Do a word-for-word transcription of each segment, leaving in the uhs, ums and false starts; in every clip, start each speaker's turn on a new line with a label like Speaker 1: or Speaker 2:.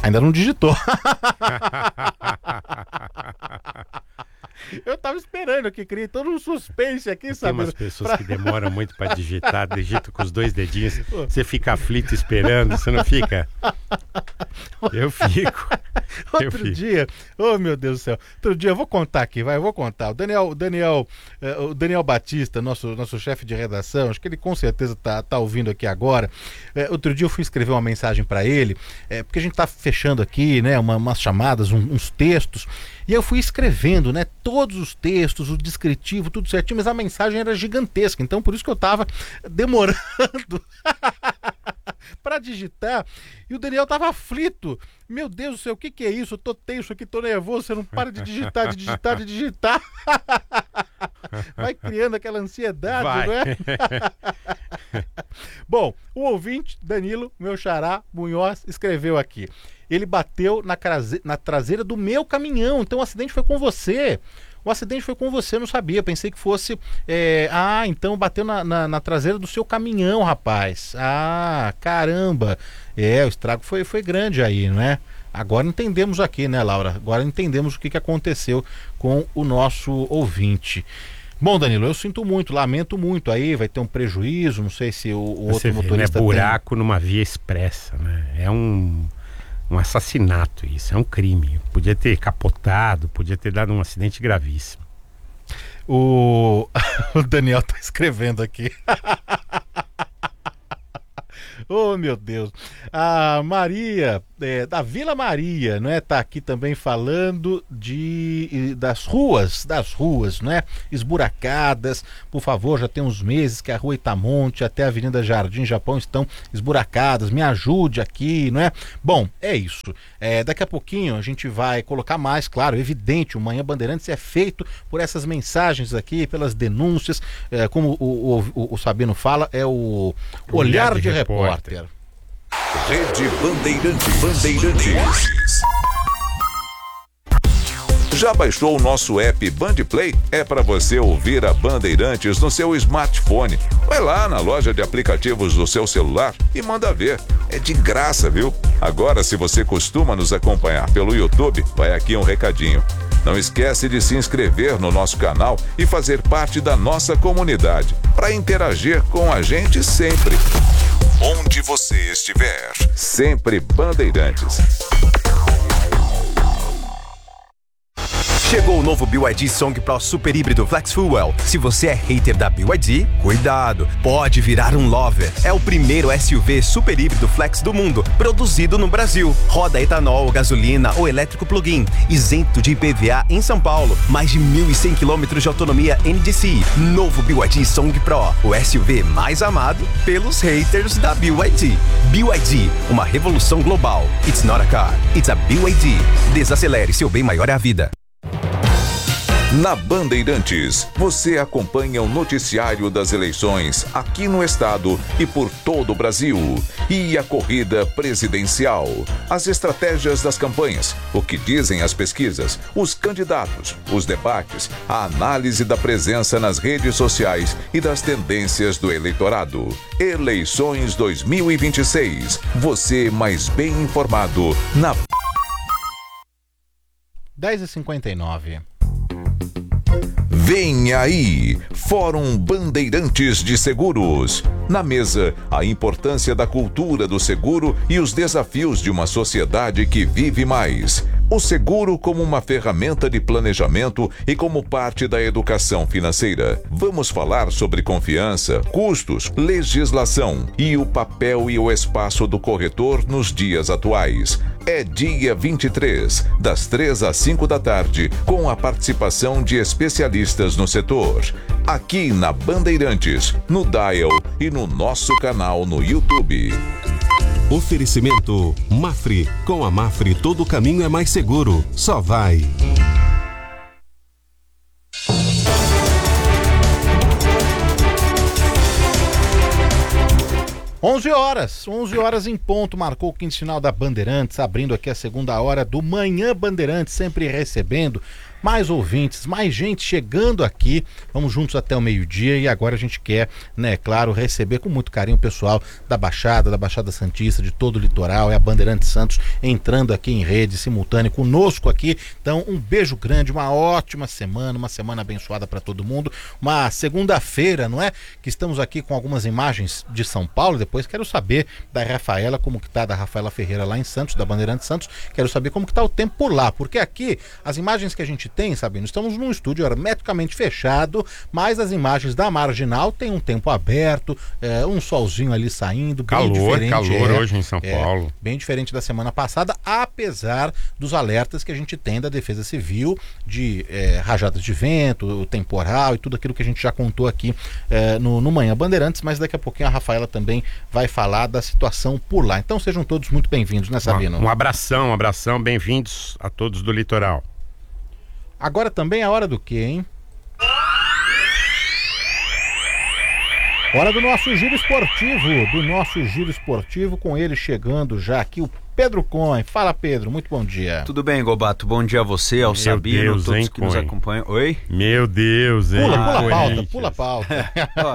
Speaker 1: Ainda não digitou. Eu tava esperando aqui, criei todo um suspense aqui, sabe?
Speaker 2: Tem umas pessoas pra... que demoram muito pra digitar, digita com os dois dedinhos, você fica aflito esperando, você não fica? Eu fico.
Speaker 1: Outro
Speaker 2: eu fico.
Speaker 1: dia, oh meu Deus do céu, outro dia eu vou contar aqui, vai, eu vou contar. O Daniel, o Daniel, uh, o Daniel Batista, nosso, nosso chefe de redação, acho que ele com certeza tá, tá ouvindo aqui agora. Uh, outro dia eu fui escrever uma mensagem pra ele, uh, porque a gente tá fechando aqui, né, uma, umas chamadas, um, uns textos. E eu fui escrevendo, né, todos os textos, o descritivo, tudo certinho, mas a mensagem era gigantesca, então por isso que eu tava demorando para digitar, e o Daniel tava aflito. Meu Deus do céu, o que que é isso? Eu tô tenso aqui, tô nervoso, você não para de digitar, de digitar, de digitar. Vai criando aquela ansiedade,
Speaker 2: Vai.
Speaker 1: não é? Bom, o ouvinte, Danilo, meu xará, Munhoz, escreveu aqui. Ele bateu na, crase... na traseira do meu caminhão, então o acidente foi com você. O acidente foi com você, eu não sabia, pensei que fosse... É... Ah, então bateu na, na, na traseira do seu caminhão, rapaz. Ah, caramba. É, o estrago foi, foi grande aí, não é? Agora entendemos aqui, né, Laura? Agora entendemos o que, que aconteceu com o nosso ouvinte. Bom, Danilo, eu sinto muito, lamento muito aí, vai ter um prejuízo, não sei se o, o outro
Speaker 2: vê,
Speaker 1: motorista
Speaker 2: né? Buraco
Speaker 1: tem...
Speaker 2: numa via expressa, né? É um... um assassinato isso, é um crime. Podia ter capotado, podia ter dado um acidente gravíssimo.
Speaker 1: O, o Daniel tá escrevendo aqui. Oh, meu Deus. A Maria, é, da Vila Maria, não é? Tá aqui também falando de, das ruas, das ruas, não é? Esburacadas. Por favor, já tem uns meses que a rua Itamonte até a Avenida Jardim Japão estão esburacadas. Me ajude aqui, não é? Bom, é isso. É, daqui a pouquinho a gente vai colocar mais, claro, evidente, o Manhã Bandeirantes é feito por essas mensagens aqui, pelas denúncias, é, como o, o, o, o Sabino fala, é o Olhar, Olhar de, de Repórter. repórter.
Speaker 3: Rede Bandeirante Bandeirantes. Já baixou o nosso app Bandplay? É para você ouvir a Bandeirantes no seu smartphone. Vai lá na loja de aplicativos do seu celular e manda ver. É de graça, viu? Agora, se você costuma nos acompanhar pelo YouTube, vai aqui um recadinho. Não esquece de se inscrever no nosso canal e fazer parte da nossa comunidade, para interagir com a gente sempre. Onde você estiver, sempre Bandeirantes.
Speaker 4: Chegou o novo B Y D Song Pro Super Híbrido Flex Fuel. Se você é hater da B Y D, cuidado, pode virar um lover. É o primeiro S U V super híbrido flex do mundo, produzido no Brasil. Roda etanol, gasolina ou elétrico plug-in, isento de I P V A em São Paulo. Mais de mil e cem quilômetros de autonomia N D C I. Novo B Y D Song Pro, o S U V mais amado pelos haters da B Y D. B Y D, uma revolução global. It's not a car, it's a B Y D. Desacelere, seu bem maior é a vida.
Speaker 3: Na Bandeirantes, você acompanha o noticiário das eleições aqui no estado e por todo o Brasil. E a corrida presidencial, as estratégias das campanhas, o que dizem as pesquisas, os candidatos, os debates, a análise da presença nas redes sociais e das tendências do eleitorado. Eleições dois mil e vinte e seis. Você mais bem informado na
Speaker 1: dez e cinquenta e nove.
Speaker 3: Vem aí, Fórum Bandeirantes de Seguros. Na mesa, a importância da cultura do seguro e os desafios de uma sociedade que vive mais. O seguro como uma ferramenta de planejamento e como parte da educação financeira. Vamos falar sobre confiança, custos, legislação e o papel e o espaço do corretor nos dias atuais. É dia vinte e três, das três às cinco da tarde, com a participação de especialistas no setor. Aqui na Bandeirantes, no Dial e no nosso canal no YouTube.
Speaker 5: Oferecimento Mafre. Com a Mafre todo caminho é mais seguro. Só vai.
Speaker 1: onze horas, onze horas em ponto, marcou o quinto sinal da Bandeirantes, abrindo aqui a segunda hora do Manhã Bandeirantes, sempre recebendo mais ouvintes, mais gente chegando aqui. Vamos juntos até o meio-dia e agora a gente quer, né, claro, receber com muito carinho o pessoal da Baixada, da Baixada Santista, de todo o litoral, é a Bandeirantes Santos entrando aqui em rede simultânea conosco aqui. Então, um beijo grande, uma ótima semana, uma semana abençoada para todo mundo. Uma segunda-feira, não é? Que estamos aqui com algumas imagens de São Paulo. Depois quero saber da Rafaela, como que tá, da Rafaela Ferreira lá em Santos, da Bandeirantes Santos. Quero saber como que tá o tempo por lá, porque aqui as imagens que a gente tem, Sabino, estamos num estúdio hermeticamente fechado, mas as imagens da Marginal tem um tempo aberto, é, um solzinho ali saindo,
Speaker 2: calor,
Speaker 1: bem diferente.
Speaker 2: Calor
Speaker 1: é,
Speaker 2: hoje em São
Speaker 1: é,
Speaker 2: Paulo.
Speaker 1: Bem diferente da semana passada, apesar dos alertas que a gente tem da Defesa Civil, de é, rajadas de vento, temporal e tudo aquilo que a gente já contou aqui é, no, no Manhã Bandeirantes, mas daqui a pouquinho a Rafaela também vai falar da situação por lá. Então sejam todos muito bem-vindos, né, Sabino?
Speaker 2: Um, um abração, um abração, bem-vindos a todos do litoral.
Speaker 1: Agora também é a hora do quê, hein? Hora do nosso giro esportivo, do nosso giro esportivo, com ele chegando já aqui, o Pedro Cohen. Fala, Pedro, muito bom dia.
Speaker 6: Tudo bem, Gobato? Bom dia a você, ao
Speaker 2: Meu
Speaker 6: Sabino,
Speaker 2: Deus,
Speaker 6: todos
Speaker 2: hein,
Speaker 6: que nos
Speaker 2: Cohen?
Speaker 6: acompanham. Oi?
Speaker 2: Meu Deus, hein?
Speaker 1: Pula, pula a pauta,
Speaker 2: Corinthians.
Speaker 1: pula a pauta.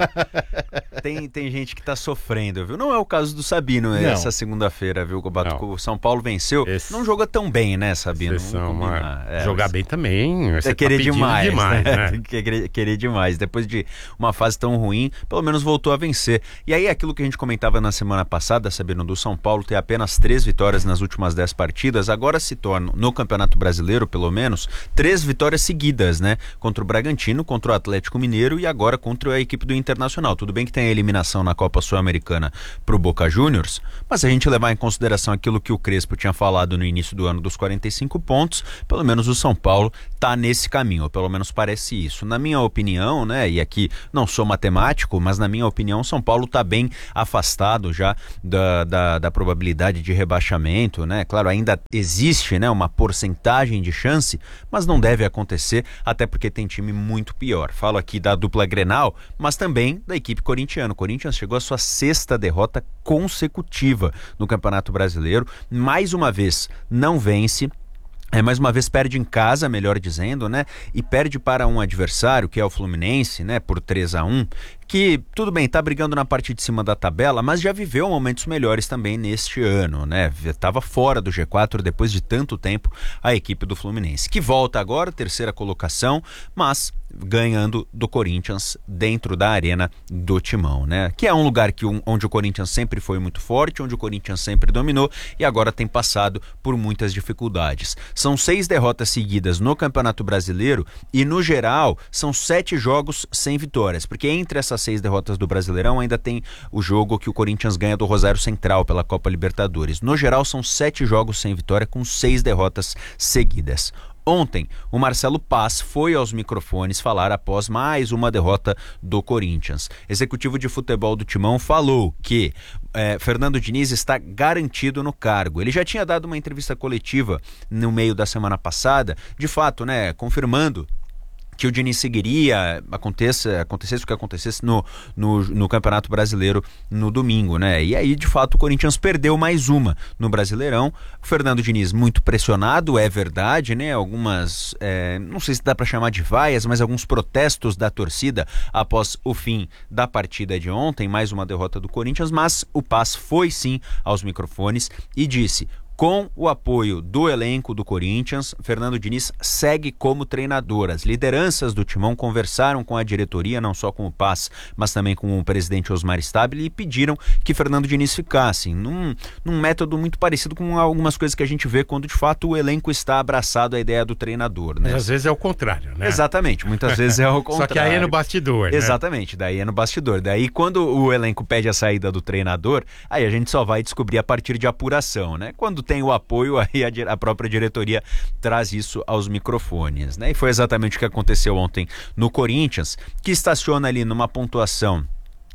Speaker 6: Ó, tem, tem gente que tá sofrendo, viu? Não é o caso do Sabino
Speaker 1: Não.
Speaker 6: essa segunda-feira, viu, Gobato?
Speaker 2: Não.
Speaker 6: O São Paulo venceu.
Speaker 2: Esse-
Speaker 6: Não joga tão bem, né, Sabino?
Speaker 2: Sessão,
Speaker 6: Vamos
Speaker 2: mas
Speaker 6: combinar. É,
Speaker 2: jogar
Speaker 6: mas-
Speaker 2: bem também. Você
Speaker 6: É querer
Speaker 2: tá pedindo
Speaker 6: demais,
Speaker 2: demais,
Speaker 6: né?
Speaker 2: né?
Speaker 6: Tem que querer, querer demais. Depois de uma fase tão ruim, pelo menos voltou a vencer. E aí, aquilo que a gente comentava na semana passada, Sabino, do São Paulo ter apenas três vitórias nas últimas dez partidas, agora se torna, no Campeonato Brasileiro, pelo menos, três vitórias seguidas, né? Contra o Bragantino, contra o Atlético Mineiro e agora contra a equipe do Internacional. Tudo bem que tem a eliminação na Copa Sul-Americana pro Boca Juniors, mas se a gente levar em consideração aquilo que o Crespo tinha falado no início do ano dos quarenta e cinco pontos, pelo menos o São Paulo tá nesse caminho, ou pelo menos parece isso. Na minha opinião, né, e aqui não sou matemático, mas na minha opinião, o São Paulo tá bem afastado já da, da, da probabilidade de rebaixamento, né? Claro, ainda existe, né, uma porcentagem de chance, mas não deve acontecer, até porque tem time muito pior. Falo aqui da dupla Grenal, mas também da equipe corintiana. O Corinthians chegou à sua sexta derrota consecutiva no Campeonato Brasileiro, mais uma vez não vence. É, mais uma vez perde em casa, melhor dizendo, né? E perde para um adversário, que é o Fluminense, né? Por três a um, que, tudo bem, tá brigando na parte de cima da tabela, mas já viveu momentos melhores também neste ano, né? Estava fora do G quatro depois de tanto tempo a equipe do Fluminense, que volta agora, terceira colocação, mas ganhando do Corinthians dentro da arena do Timão, né? Que é um lugar que, um, onde o Corinthians sempre foi muito forte, onde o Corinthians sempre dominou e agora tem passado por muitas dificuldades. São seis derrotas seguidas no Campeonato Brasileiro e, no geral, são sete jogos sem vitórias, porque entre essas seis derrotas do Brasileirão ainda tem o jogo que o Corinthians ganha do Rosário Central pela Copa Libertadores. No geral, são sete jogos sem vitória com seis derrotas seguidas. Ontem, o Marcelo Paz foi aos microfones falar após mais uma derrota do Corinthians. Executivo de futebol do Timão falou que eh, Fernando Diniz está garantido no cargo. Ele já tinha dado uma entrevista coletiva no meio da semana passada, de fato, né, confirmando que o Diniz seguiria, aconteça, acontecesse o que acontecesse no, no, no Campeonato Brasileiro no domingo, né? E aí, de fato, o Corinthians perdeu mais uma no Brasileirão. O Fernando Diniz muito pressionado, é verdade, né? Algumas, é, não sei se dá para chamar de vaias, mas alguns protestos da torcida após o fim da partida de ontem, mais uma derrota do Corinthians, mas o Paz foi sim aos microfones e disse: com o apoio do elenco do Corinthians, Fernando Diniz segue como treinador. As lideranças do Timão conversaram com a diretoria, não só com o Paz, mas também com o presidente Osmar Stabile, e pediram que Fernando Diniz ficasse, num, num método muito parecido com algumas coisas que a gente vê quando de fato o elenco está abraçado à ideia do treinador, né?
Speaker 2: Mas às vezes é o contrário, né?
Speaker 6: Exatamente, muitas vezes é o contrário.
Speaker 2: Só que aí é no bastidor, né?
Speaker 6: Exatamente, daí é no bastidor. Daí quando o elenco pede a saída do treinador, aí a gente só vai descobrir a partir de apuração, né? Quando tem o apoio, aí a, a própria diretoria traz isso aos microfones, né? E foi exatamente o que aconteceu ontem no Corinthians, que estaciona ali numa pontuação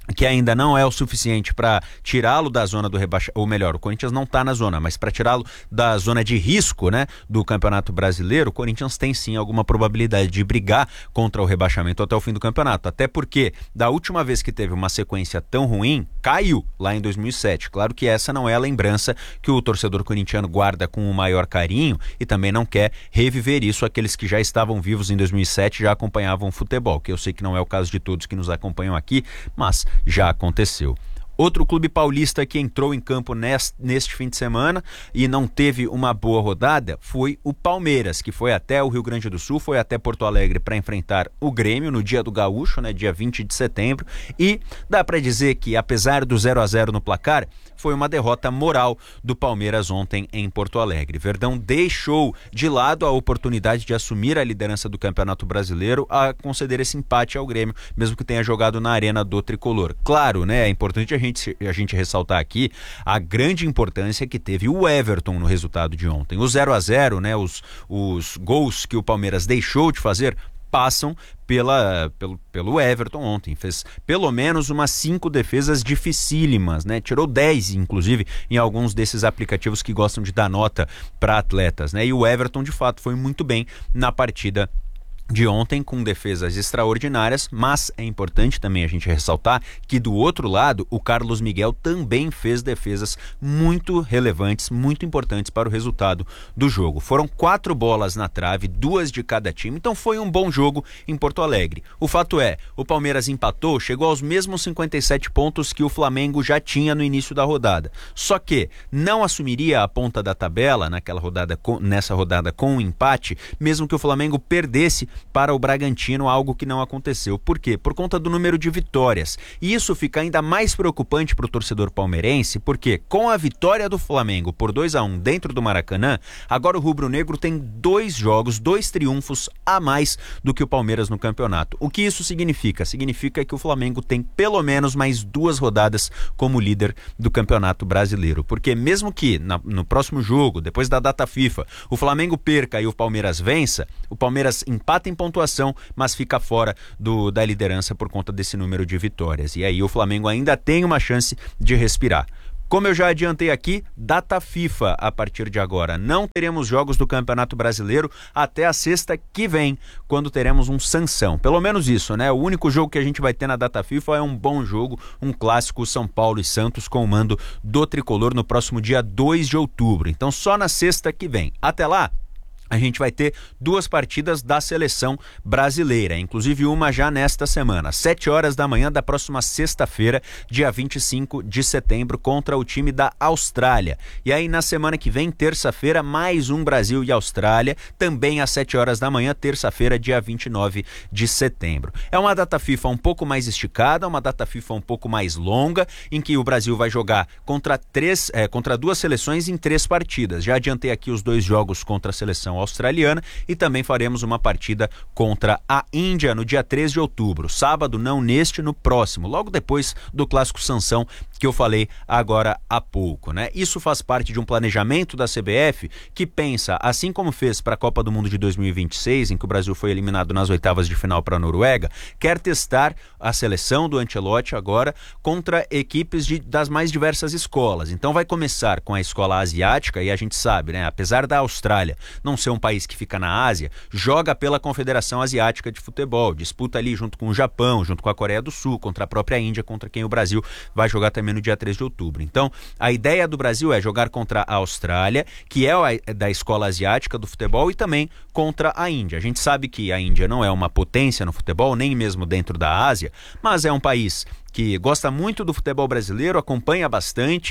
Speaker 6: que ainda não é o suficiente para tirá-lo da zona do rebaixamento, ou melhor, o Corinthians não está na zona, mas para tirá-lo da zona de risco, né, do Campeonato Brasileiro, o Corinthians tem sim alguma probabilidade de brigar contra o rebaixamento até o fim do campeonato, até porque da última vez que teve uma sequência tão ruim, caiu lá em dois mil e sete. Claro que essa não é a lembrança que o torcedor corintiano guarda com o maior carinho e também não quer reviver isso. Aqueles que já estavam vivos em dois mil e sete já acompanhavam o futebol, que eu sei que não é o caso de todos que nos acompanham aqui, mas já aconteceu. Outro clube paulista que entrou em campo neste, neste fim de semana e não teve uma boa rodada foi o Palmeiras, que foi até o Rio Grande do Sul, foi até Porto Alegre para enfrentar o Grêmio no dia do Gaúcho, né, dia vinte de setembro, e dá para dizer que apesar do zero a zero no placar, foi uma derrota moral do Palmeiras ontem em Porto Alegre. Verdão deixou de lado a oportunidade de assumir a liderança do Campeonato Brasileiro a conceder esse empate ao Grêmio, mesmo que tenha jogado na arena do Tricolor. Claro, né, é importante a gente, a gente ressaltar aqui a grande importância que teve o Everton no resultado de ontem. O zero a zero, né, os, os gols que o Palmeiras deixou de fazer passam pela, pelo, pelo Everton ontem. Fez pelo menos umas cinco defesas dificílimas, né? Tirou dez, inclusive, em alguns desses aplicativos que gostam de dar nota para atletas, né? E o Everton, de fato, foi muito bem na partida de ontem, com defesas extraordinárias, mas é importante também a gente ressaltar que do outro lado, o Carlos Miguel também fez defesas muito relevantes, muito importantes para o resultado do jogo. Foram quatro bolas na trave, duas de cada time, então foi um bom jogo em Porto Alegre. O fato é, o Palmeiras empatou, chegou aos mesmos cinquenta e sete pontos que o Flamengo já tinha no início da rodada, só que não assumiria a ponta da tabela naquela rodada, nessa rodada com um empate, mesmo que o Flamengo perdesse para o Bragantino, algo que não aconteceu. Por quê? Por conta do número de vitórias. E isso fica ainda mais preocupante para o torcedor palmeirense, porque com a vitória do Flamengo por dois a um dentro do Maracanã, agora o rubro-negro tem dois jogos, dois triunfos a mais do que o Palmeiras no campeonato. O que isso significa? Significa que o Flamengo tem pelo menos mais duas rodadas como líder do Campeonato Brasileiro. Porque mesmo que na, no próximo jogo, depois da data FIFA, o Flamengo perca e o Palmeiras vença, o Palmeiras empata em pontuação, mas fica fora do, da liderança por conta desse número de vitórias. E aí o Flamengo ainda tem uma chance de respirar. Como eu já adiantei aqui, data FIFA a partir de agora. Não teremos jogos do Campeonato Brasileiro até a sexta que vem, quando teremos um Sansão. Pelo menos isso, né? O único jogo que a gente vai ter na data FIFA é um bom jogo, um clássico São Paulo e Santos com o mando do Tricolor no próximo dia dois de outubro. Então só na sexta que vem. Até lá, a gente vai ter duas partidas da seleção brasileira, inclusive uma já nesta semana, sete horas da manhã da próxima sexta-feira, dia vinte e cinco de setembro, contra o time da Austrália. E aí na semana que vem, terça-feira, mais um Brasil e Austrália, também às sete horas da manhã, terça-feira, dia vinte e nove de setembro. É uma data FIFA um pouco mais esticada, uma data FIFA um pouco mais longa, em que o Brasil vai jogar contra, três, é, contra duas seleções em três partidas. Já adiantei aqui os dois jogos contra a seleção australiana e também faremos uma partida contra a Índia no dia três de outubro, sábado, não neste, no próximo, logo depois do clássico Sansão que eu falei agora há pouco, né? Isso faz parte de um planejamento da C B F que pensa, assim como fez para a Copa do Mundo de dois mil e vinte e seis, em que o Brasil foi eliminado nas oitavas de final para a Noruega, quer testar a seleção do Ancelotti agora contra equipes de, das mais diversas escolas. Então vai começar com a escola asiática e a gente sabe, né? Apesar da Austrália não ser um país que fica na Ásia, joga pela Confederação Asiática de Futebol, disputa ali junto com o Japão, junto com a Coreia do Sul, contra a própria Índia, contra quem o Brasil vai jogar também no dia três de outubro. Então, a ideia do Brasil é jogar contra a Austrália, que é a, da escola asiática do futebol, e também contra a Índia. A gente sabe que a Índia não é uma potência no futebol, nem mesmo dentro da Ásia, mas é um país que gosta muito do futebol brasileiro, acompanha bastante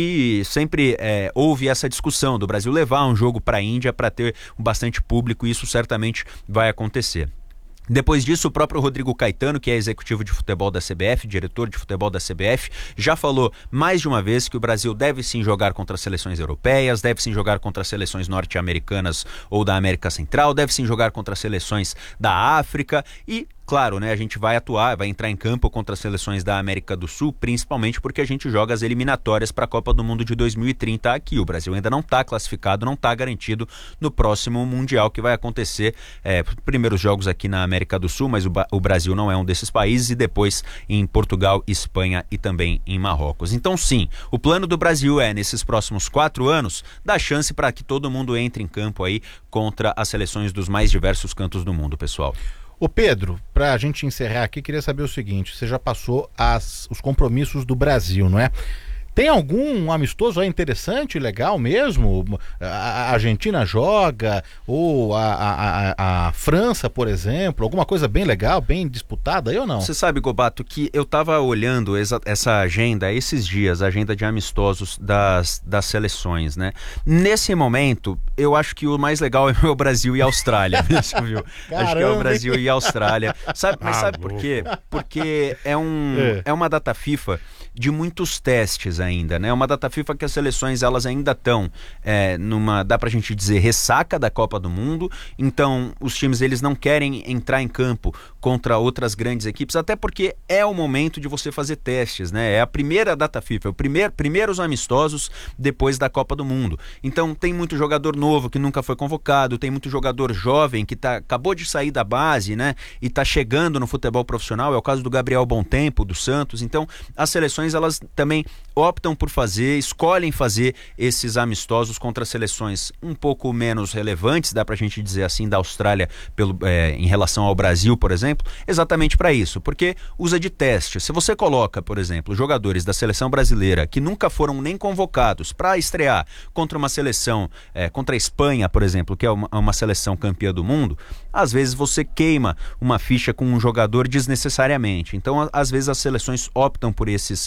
Speaker 6: e sempre é, houve essa discussão do Brasil levar um jogo para a Índia para ter bastante público, e isso certamente vai acontecer. Depois disso, o próprio Rodrigo Caetano, que é executivo de futebol da C B F, diretor de futebol da C B F, já falou mais de uma vez que o Brasil deve sim jogar contra as seleções europeias, deve sim jogar contra as seleções norte-americanas ou da América Central, deve sim jogar contra as seleções da África, e claro, né, a gente vai atuar, vai entrar em campo contra as seleções da América do Sul, principalmente porque a gente joga as eliminatórias para a Copa do Mundo de dois mil e trinta aqui. O Brasil ainda não está classificado, não está garantido no próximo Mundial que vai acontecer. É, primeiros jogos aqui na América do Sul, mas o, o Brasil não é um desses países, e depois em Portugal, Espanha e também em Marrocos. Então sim, o plano do Brasil é, nesses próximos quatro anos, dar chance para que todo mundo entre em campo aí contra as seleções dos mais diversos cantos do mundo, pessoal.
Speaker 1: Ô Pedro, para a gente encerrar aqui, queria saber o seguinte, você já passou as, os compromissos do Brasil, não é? Tem algum amistoso aí interessante, legal mesmo? A Argentina joga, ou a, a, a, a França, por exemplo, alguma coisa bem legal, bem disputada aí ou não?
Speaker 6: Você sabe, Gobato, que eu estava olhando essa, essa agenda esses dias, a agenda de amistosos das, das seleções, né? Nesse momento, eu acho que o mais legal é o Brasil e a Austrália, mesmo, viu?
Speaker 1: Caramba.
Speaker 6: Acho que é o Brasil e a Austrália. Sabe, mas
Speaker 2: Ah,
Speaker 6: sabe por quê? Porque é, um,
Speaker 1: É.
Speaker 6: é uma data FIFA de muitos testes ainda, né? Uma data FIFA que as seleções elas ainda estão é, numa, dá pra gente dizer, ressaca da Copa do Mundo. Então os times eles não querem entrar em campo contra outras grandes equipes, até porque é o momento de você fazer testes, né? É a primeira data FIFA, é o primeiro, primeiros amistosos depois da Copa do Mundo. Então tem muito jogador novo que nunca foi convocado, tem muito jogador jovem que tá, acabou de sair da base, né? E tá chegando no futebol profissional, é o caso do Gabriel Bontempo, do Santos. Então as seleções elas também optam por fazer, escolhem fazer esses amistosos contra seleções um pouco menos relevantes, dá pra gente dizer assim, da Austrália pelo, é, em relação ao Brasil, por exemplo, exatamente para isso, porque usa de teste. Se você coloca, por exemplo, jogadores da seleção brasileira que nunca foram nem convocados para estrear contra uma seleção, é, contra a Espanha, por exemplo, que é uma, uma seleção campeã do mundo, às vezes você queima uma ficha com um jogador desnecessariamente. Então, a, às vezes as seleções optam por esses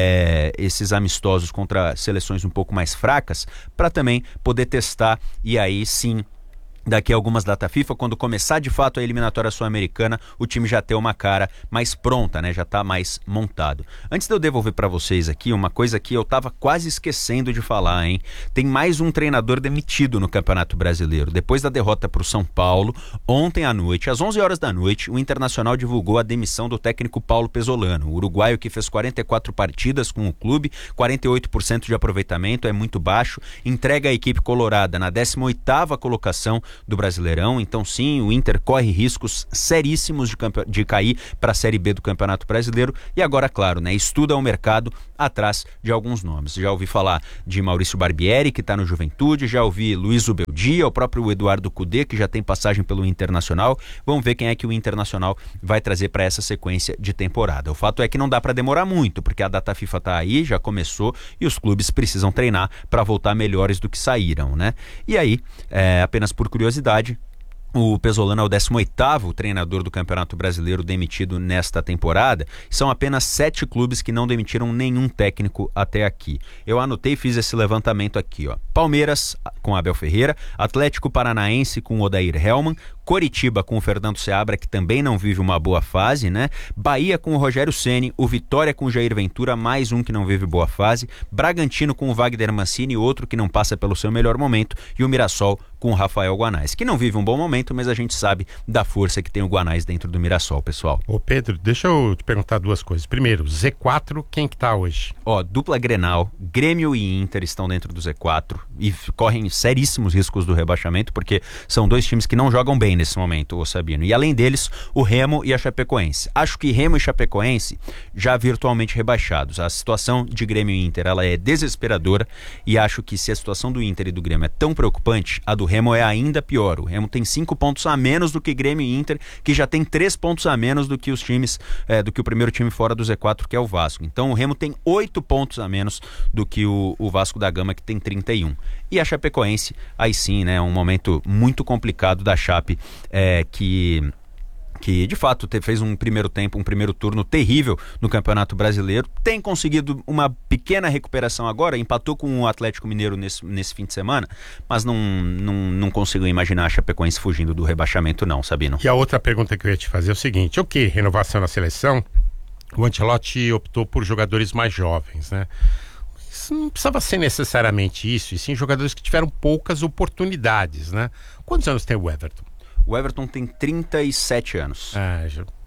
Speaker 6: É, esses amistosos contra seleções um pouco mais fracas, para também poder testar, e aí sim, daqui a algumas data FIFA, quando começar de fato a eliminatória sul-americana, o time já ter uma cara mais pronta, né? Já tá mais montado. Antes de eu devolver para vocês aqui, uma coisa que eu tava quase esquecendo de falar, hein? Tem mais um treinador demitido no Campeonato Brasileiro. Depois da derrota pro São Paulo, ontem à noite, às onze horas da noite, o Internacional divulgou a demissão do técnico Paulo Pesolano, o uruguaio que fez quarenta e quatro partidas com o clube, quarenta e oito por cento de aproveitamento, é muito baixo, entrega a equipe colorada na décima oitava colocação do Brasileirão. Então sim, o Inter corre riscos seríssimos de, campe... de cair para a Série B do Campeonato Brasileiro, e agora, claro, né, estuda o mercado atrás de alguns nomes. Já ouvi falar de Maurício Barbieri, que está no Juventude, já ouvi Luiz Ubeldia, o próprio Eduardo Cudê, que já tem passagem pelo Internacional. Vamos ver quem é que o Internacional vai trazer para essa sequência de temporada. O fato é que não dá para demorar muito, porque a data FIFA está aí, já começou, e os clubes precisam treinar para voltar melhores do que saíram, né? E aí, é, apenas por curiosidade, o Pesolano é o décimo oitavo treinador do Campeonato Brasileiro demitido nesta temporada. São apenas sete clubes que não demitiram nenhum técnico até aqui. Eu anotei e fiz esse levantamento aqui, ó. Palmeiras com Abel Ferreira, Atlético Paranaense com Odair Hellmann, Coritiba com o Fernando Seabra, que também não vive uma boa fase, né? Bahia com o Rogério Ceni, o Vitória com o Jair Ventura, mais um que não vive boa fase, Bragantino com o Wagner Mancini, outro que não passa pelo seu melhor momento, e o Mirassol com o Rafael Guanais, que não vive um bom momento, mas a gente sabe da força que tem o Guanais dentro do Mirassol, pessoal.
Speaker 2: Ô Pedro, deixa eu te perguntar duas coisas. Primeiro, Z quatro, quem que tá hoje?
Speaker 6: Ó, dupla Grenal, Grêmio e Inter estão dentro do Z quatro e correm seríssimos riscos do rebaixamento, porque são dois times que não jogam bem nesse momento, ô Sabino. E além deles, o Remo e a Chapecoense. Acho que Remo e Chapecoense já virtualmente rebaixados. A situação de Grêmio e Inter, ela é desesperadora, e acho que se a situação do Inter e do Grêmio é tão preocupante, a do Remo é ainda pior. O Remo tem cinco pontos a menos do que Grêmio e Inter, que já tem três pontos a menos do que os times, é, do que o primeiro time fora do Z quatro, que é o Vasco. Então o Remo tem oito pontos a menos do que o, o Vasco da Gama, que tem trinta e um. E a Chapecoense, aí sim, né, um momento muito complicado da Chape, é, que... que de fato fez um primeiro tempo, um primeiro turno terrível no Campeonato Brasileiro, tem conseguido uma pequena recuperação agora, empatou com o Atlético Mineiro nesse, nesse fim de semana, mas não, não, não consigo imaginar a Chapecoense fugindo do rebaixamento não, Sabino.
Speaker 2: E a outra pergunta que eu ia te fazer é o seguinte, ok, renovação na seleção, o Ancelotti optou por jogadores mais jovens, né? Mas não precisava ser necessariamente isso, e sim jogadores que tiveram poucas oportunidades, né? Quantos anos tem o Everton?
Speaker 6: O Everton tem trinta e sete anos.
Speaker 2: É, já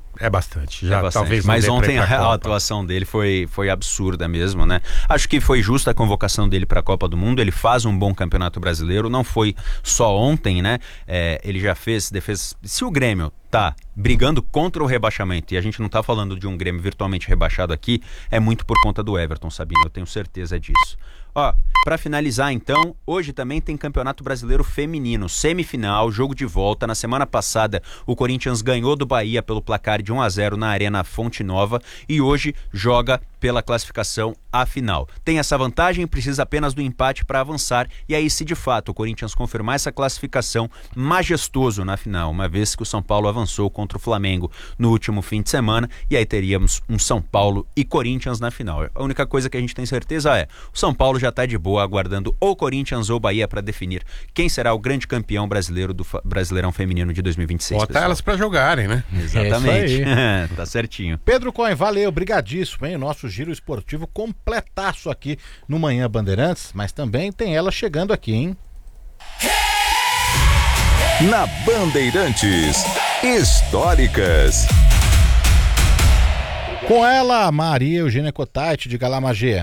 Speaker 2: É bastante, já
Speaker 6: é bastante.
Speaker 2: talvez
Speaker 6: Mas
Speaker 2: não dê
Speaker 6: ontem
Speaker 2: pra ir pra
Speaker 6: a, a
Speaker 2: Copa.
Speaker 6: atuação dele foi, foi absurda mesmo, né? Acho que foi justa a convocação dele para a Copa do Mundo. Ele faz um bom campeonato brasileiro, não foi só ontem, né? É, ele já fez defesa. Se o Grêmio tá brigando contra o rebaixamento, e a gente não tá falando de um Grêmio virtualmente rebaixado aqui, é muito por conta do Everton, Sabino, eu tenho certeza disso. Ó, pra finalizar então, hoje também tem Campeonato Brasileiro Feminino, semifinal, jogo de volta. Na semana passada o Corinthians ganhou do Bahia pelo placar de um a zero na Arena Fonte Nova e hoje joga pela classificação à final. Tem essa vantagem, precisa apenas do empate para avançar, e aí se de fato o Corinthians confirmar essa classificação, majestoso na final, uma vez que o São Paulo avançou contra o Flamengo no último fim de semana, e aí teríamos um São Paulo e Corinthians na final. A única coisa que a gente tem certeza é, o São Paulo já está de boa aguardando ou Corinthians ou Bahia para definir quem será o grande campeão brasileiro do Brasileirão Feminino de dois mil e vinte e seis.
Speaker 2: Bota
Speaker 6: pessoal.
Speaker 2: elas para jogarem, né?
Speaker 6: Exatamente. É tá certinho.
Speaker 1: Pedro Cohen, valeu, brigadíssimo, hein? O nosso giro esportivo completaço aqui no Manhã Bandeirantes, mas também tem ela chegando aqui, hein?
Speaker 3: Na Bandeirantes, históricas.
Speaker 1: Com ela, Maria Eugênia Cottait, de Galamagé.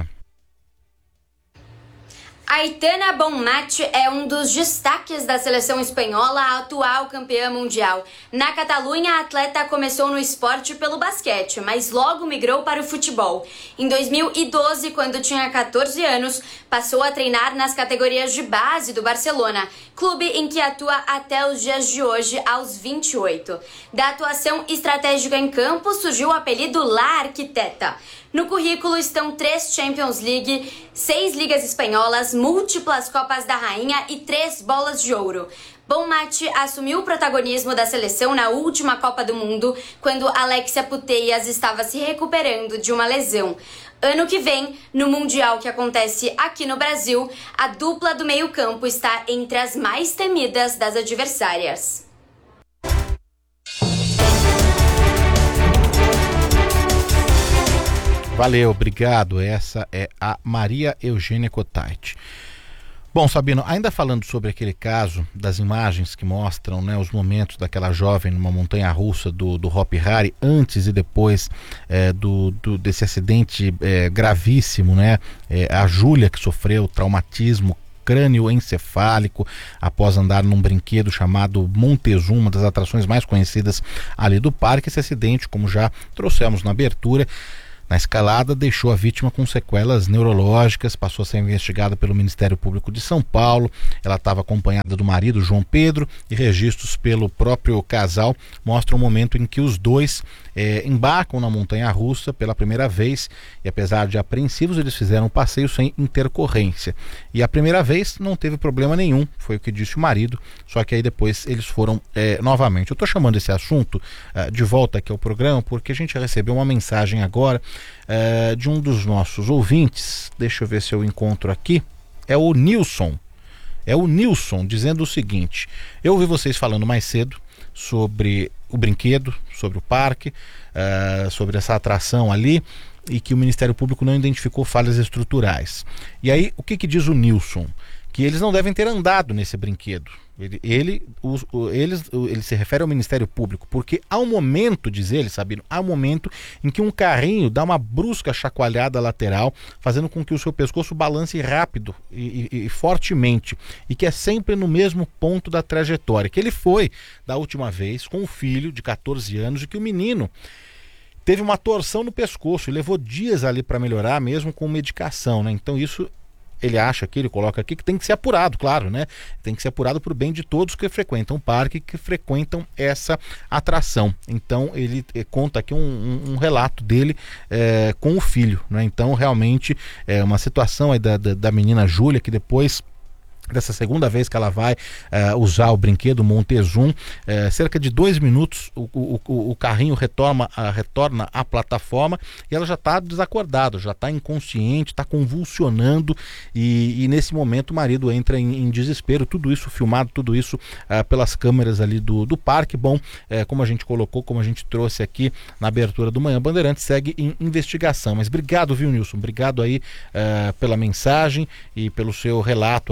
Speaker 7: Aitana Bonmatí é um dos destaques da seleção espanhola, a atual campeã mundial. Na Catalunha, a atleta começou no esporte pelo basquete, mas logo migrou para o futebol. Em dois mil e doze, quando tinha catorze anos, passou a treinar nas categorias de base do Barcelona, clube em que atua até os dias de hoje, aos vinte e oito. Da atuação estratégica em campo, surgiu o apelido La Arquiteta. No currículo estão três Champions League, seis ligas espanholas, múltiplas Copas da Rainha e três bolas de ouro. Bonmatí assumiu o protagonismo da seleção na última Copa do Mundo, quando Alexia Putellas estava se recuperando de uma lesão. Ano que vem, no Mundial que acontece aqui no Brasil, a dupla do meio-campo está entre as mais temidas das adversárias.
Speaker 1: Valeu, obrigado. Essa é a Maria Eugênia Cottait. Bom, Sabino, ainda falando sobre aquele caso das imagens que mostram, né, os momentos daquela jovem numa montanha-russa do, do Hopi Hari, antes e depois é, do, do, desse acidente é, gravíssimo, né, é, a Júlia que sofreu traumatismo crânioencefálico após andar num brinquedo chamado Montezuma, uma das atrações mais conhecidas ali do parque. Esse acidente, como já trouxemos na abertura, na escalada, deixou a vítima com sequelas neurológicas, passou a ser investigada pelo Ministério Público de São Paulo. Ela estava acompanhada do marido, João Pedro, e registros pelo próprio casal mostram o momento em que os dois é, embarcam na montanha-russa pela primeira vez, e apesar de apreensivos, eles fizeram o passeio sem intercorrência. E a primeira vez não teve problema nenhum, foi o que disse o marido, só que aí depois eles foram é, novamente. Eu estou chamando esse assunto uh, de volta aqui ao programa, porque a gente recebeu uma mensagem agora Uh, de um dos nossos ouvintes. Deixa eu ver se eu encontro aqui. É o Nilson. É o Nilson dizendo o seguinte: eu ouvi vocês falando mais cedo sobre o brinquedo, sobre o parque, uh, sobre essa atração ali, e que o Ministério Público não identificou falhas estruturais. E aí, o que que diz o Nilson? Que eles não devem ter andado nesse brinquedo. Ele, ele, os, o, eles, o, ele se refere ao Ministério Público, porque há um momento, diz ele, Sabino, há um momento em que um carrinho dá uma brusca chacoalhada lateral, fazendo com que o seu pescoço balance rápido e, e, e fortemente, e que é sempre no mesmo ponto da trajetória, que ele foi da última vez com o filho de catorze anos, e que o menino teve uma torção no pescoço e levou dias ali para melhorar, mesmo com medicação, né? Então isso ele acha aqui, ele coloca aqui que tem que ser apurado, claro, né? Tem que ser apurado por bem de todos que frequentam o parque, que frequentam essa atração. Então ele eh, conta aqui um, um, um relato dele eh, com o filho, né? Então realmente é uma situação aí da, da, da menina Júlia, que depois dessa segunda vez que ela vai uh, usar o brinquedo Montezum, uh, cerca de dois minutos o, o, o, o carrinho retorna, uh, retorna à plataforma e ela já está desacordada, já está inconsciente, está convulsionando, e, e nesse momento o marido entra em, em desespero. Tudo isso filmado, tudo isso uh, pelas câmeras ali do, do parque. Bom, uh, como a gente colocou, como a gente trouxe aqui na abertura do Manhã Bandeirantes, segue em investigação. Mas obrigado, viu, Nilson? Obrigado aí uh, pela mensagem e pelo seu relato aqui. Bom,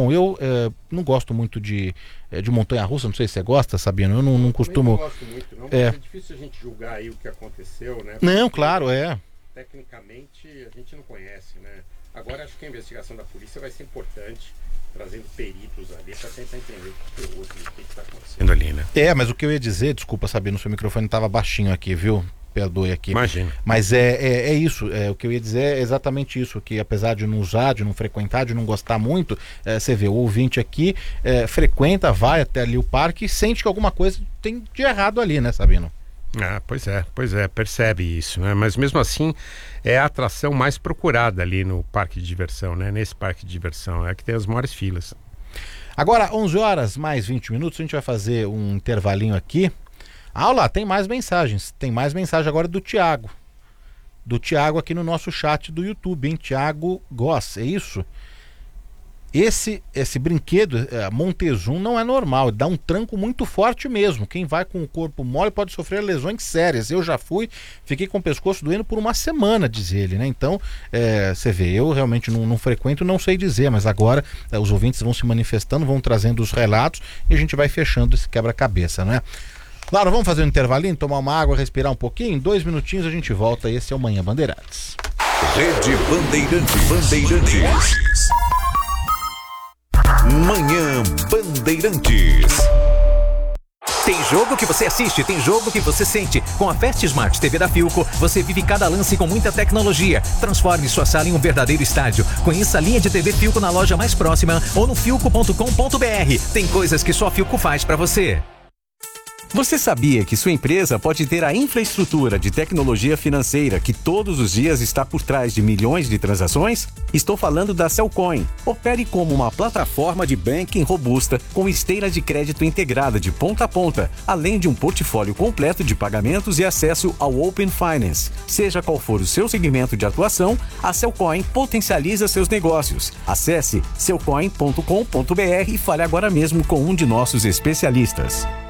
Speaker 1: Bom, eu é, não gosto muito de, é, de montanha-russa, não sei se você gosta, Sabino, eu não, não costumo...
Speaker 2: Eu não gosto muito, não, mas é. é difícil a gente julgar aí o que aconteceu, né? Porque,
Speaker 1: não, claro, é.
Speaker 2: Tecnicamente, a gente não conhece, né? Agora, acho que a investigação da polícia vai ser importante, trazendo peritos ali para tentar entender o que houve, o que está acontecendo ali, né?
Speaker 1: É, mas o que eu ia dizer, desculpa, Sabino, seu microfone estava baixinho aqui, viu? Perdoe aqui.
Speaker 2: Imagina.
Speaker 1: Mas é, é, é isso, é, o que eu ia dizer é exatamente isso, que apesar de não usar, de não frequentar, de não gostar muito, é, você vê, o ouvinte aqui é, frequenta, vai até ali o parque e sente que alguma coisa tem de errado ali, né, Sabino?
Speaker 2: Ah, pois é, pois é, percebe isso, né? Mas mesmo assim é a atração mais procurada ali no parque de diversão, né? Nesse parque de diversão, é que tem as maiores filas.
Speaker 1: Agora, onze horas mais vinte minutos, a gente vai fazer um intervalinho aqui. Ah, lá, tem mais mensagens. Tem mais mensagem agora do Tiago. Do Tiago aqui no nosso chat do YouTube, hein? Tiago Goss, é isso? Esse, esse brinquedo, é, Montezum, não é normal, dá um tranco muito forte mesmo. Quem vai com o corpo mole pode sofrer lesões sérias. Eu já fui, fiquei com o pescoço doendo por uma semana, diz ele, né? Então, é, você vê, eu realmente não, não frequento, não sei dizer, mas agora é, os ouvintes vão se manifestando, vão trazendo os relatos e a gente vai fechando esse quebra-cabeça, né? Claro, vamos fazer um intervalinho, tomar uma água, respirar um pouquinho. Em dois minutinhos a gente volta. Esse é o Manhã Bandeirantes.
Speaker 3: Rede Bandeirantes. Bandeirantes. Manhã Bandeirantes.
Speaker 8: Tem jogo que você assiste, tem jogo que você sente. Com a Fast Smart T V da Philco, você vive cada lance com muita tecnologia. Transforme sua sala em um verdadeiro estádio. Conheça a linha de T V Philco na loja mais próxima ou no philco ponto com ponto b r. Tem coisas que só a Philco faz pra você. Você sabia que sua empresa pode ter a infraestrutura de tecnologia financeira que todos os dias está por trás de milhões de transações? Estou falando da Cellcoin. Opere como uma plataforma de banking robusta com esteira de crédito integrada de ponta a ponta, além de um portfólio completo de pagamentos e acesso ao Open Finance. Seja qual for o seu segmento de atuação, a Cellcoin potencializa seus negócios. Acesse cellcoin ponto com ponto b r e fale agora mesmo com um de nossos especialistas.